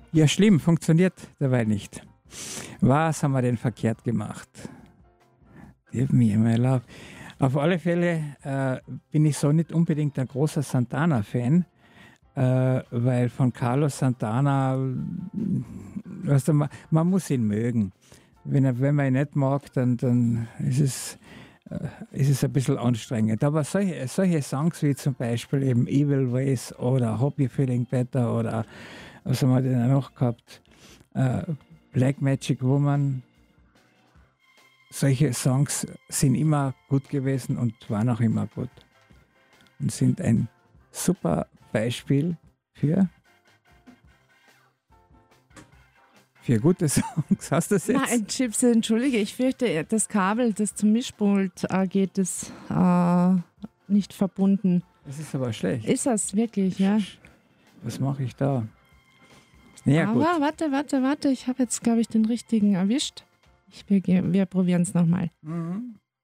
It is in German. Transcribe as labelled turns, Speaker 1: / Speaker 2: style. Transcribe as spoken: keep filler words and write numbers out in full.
Speaker 1: Ja, schlimm, funktioniert dabei nicht. Was haben wir denn verkehrt gemacht? Give me my love. Auf alle Fälle äh, bin ich so nicht unbedingt ein großer Santana-Fan, äh, weil von Carlos Santana, weißt du, man, man muss ihn mögen. Wenn, er, wenn man ihn nicht mag, dann, dann ist, es, äh, ist es ein bisschen anstrengend. Aber solche, solche Songs wie zum Beispiel eben Evil Ways oder Hope You're Feeling Better oder was haben wir denn noch gehabt? Äh, Black Magic Woman. Solche Songs sind immer gut gewesen und waren auch immer gut. Und sind ein super Beispiel für, für gute Songs. Hast du das jetzt?
Speaker 2: Nein, Chips, entschuldige, ich fürchte, das Kabel, das zum Mischpult äh, geht, ist äh, nicht verbunden.
Speaker 1: Das ist aber schlecht.
Speaker 2: Ist das wirklich, ja?
Speaker 1: Was mache ich da? Ja,
Speaker 2: aber
Speaker 1: gut.
Speaker 2: warte, warte, warte, ich habe jetzt, glaube ich, den richtigen erwischt. Ich, wir wir probieren es nochmal.
Speaker 1: Mhm.